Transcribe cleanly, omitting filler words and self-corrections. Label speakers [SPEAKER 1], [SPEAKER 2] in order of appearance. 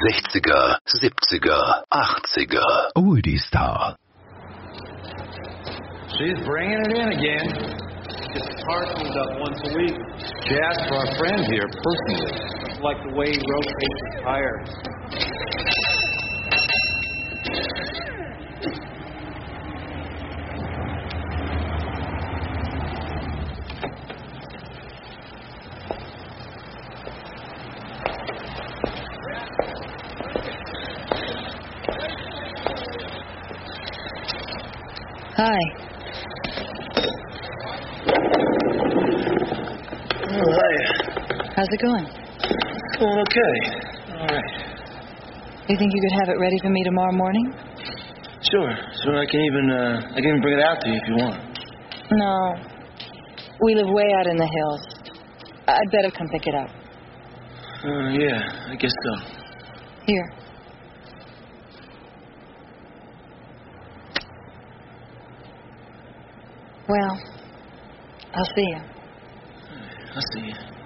[SPEAKER 1] 60er, 70er, 80er.
[SPEAKER 2] Oldie Star.
[SPEAKER 3] She's bringing it in again. Gets the car cleaned up once a week. She asked for our friend here personally. Like the way he rotates his tires.
[SPEAKER 4] Hi.
[SPEAKER 5] Oh, hi.
[SPEAKER 4] How's it going?
[SPEAKER 5] Going okay. All right.
[SPEAKER 4] You think you could have it ready for me tomorrow morning?
[SPEAKER 5] Sure. I can even bring it out to you if you want.
[SPEAKER 4] No. We live way out in the hills. I'd better come pick it up.
[SPEAKER 5] Yeah, I guess so.
[SPEAKER 4] Here. Well, I'll see you.
[SPEAKER 5] I'll see you.